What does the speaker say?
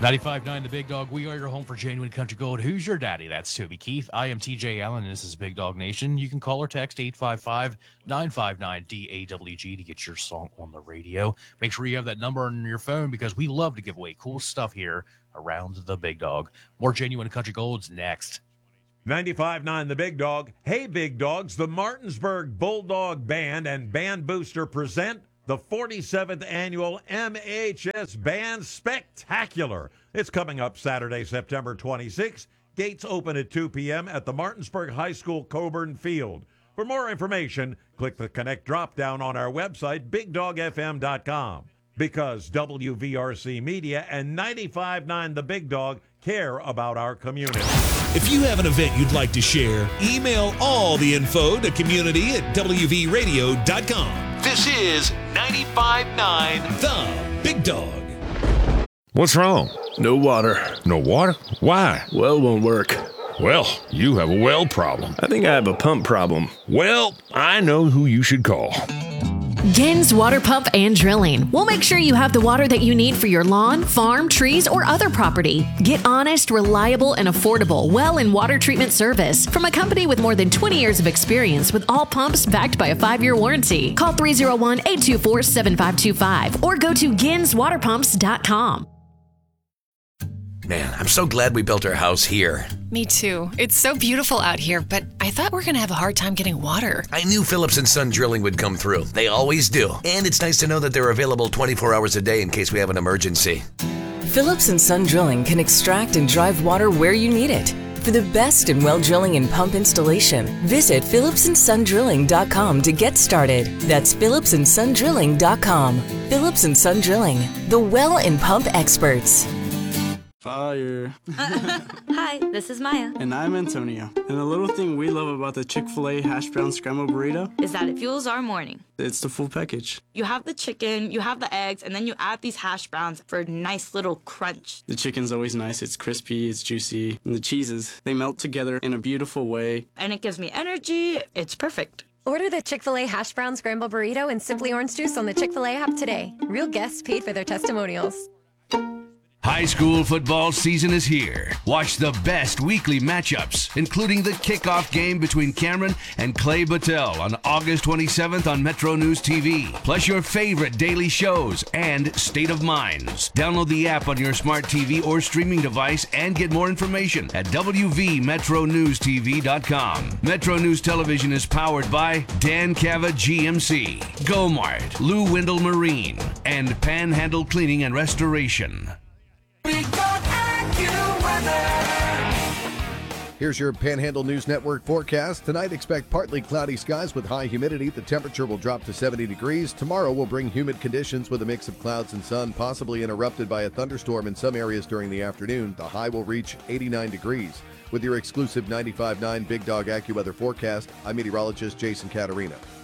95.9 The Big Dog. We are your home for genuine country gold. Who's your daddy? That's Toby Keith. I am TJ Allen, and this is Big Dog Nation. You can call or text 855-959-DAWG to get your song on the radio. Make sure you have that number on your phone because we love to give away cool stuff here around the Big Dog. More genuine country gold's next. 95.9 The Big Dog. Hey, Big Dogs, the Martinsburg Bulldog Band and Band Booster present the 47th Annual MHS Band Spectacular. It's coming up Saturday, September 26th. Gates open at 2 p.m. at the Martinsburg High School Coburn Field. For more information, click the Connect drop-down on our website, BigDogFM.com. Because WVRC Media and 95.9 The Big Dog care about our community. If you have an event you'd like to share, email all the info to community@WVRadio.com. This is 95.9 The Big Dog. What's wrong? No water. No water? Why? Well won't work. Well, you have a well problem. I think I have a pump problem. Well, I know who you should call. Gins Water Pump and Drilling. We'll make sure you have the water that you need for your lawn, farm, trees, or other property. Get honest, reliable, and affordable well and water treatment service from a company with more than 20 years of experience with all pumps backed by a 5-year warranty. Call 301-824-7525 or go to ginswaterpumps.com. Man, I'm so glad we built our house here. Me too. It's so beautiful out here, but I thought we were going to have a hard time getting water. I knew Phillips & Son Drilling would come through. They always do. And it's nice to know that they're available 24 hours a day in case we have an emergency. Phillips & Son Drilling can extract and drive water where you need it. For the best in well drilling and pump installation, visit phillipsandsondrilling.com to get started. That's phillipsandsondrilling.com. Phillips & Son Drilling, the well and pump experts. Fire. Hi, this is Maya. And I'm Antonio. And the little thing we love about the Chick-fil-A hash brown scramble burrito is that it fuels our morning. It's the full package. You have the chicken, you have the eggs, and then you add these hash browns for a nice little crunch. The chicken's always nice. It's crispy, it's juicy. And the cheeses, they melt together in a beautiful way. And it gives me energy. It's perfect. Order the Chick-fil-A hash brown scramble burrito and Simply Orange Juice on the Chick-fil-A app today. Real guests paid for their testimonials. High school football season is here. Watch the best weekly matchups, including the kickoff game between Cameron and Clay Battelle on August 27th on Metro News TV. Plus your favorite daily shows and State of Minds. Download the app on your smart TV or streaming device and get more information at WVMetroNewsTV.com. Metro News Television is powered by Dan Cava GMC, Gomart, Lou Wendell Marine, and Panhandle Cleaning and Restoration. Here's your Panhandle News Network forecast. Tonight, expect partly cloudy skies with high humidity. The temperature will drop to 70 degrees. Tomorrow will bring humid conditions with a mix of clouds and sun, possibly interrupted by a thunderstorm in some areas during the afternoon. The high will reach 89 degrees. With your exclusive 95.9 Big Dog AccuWeather forecast, I'm meteorologist Jason Caterina.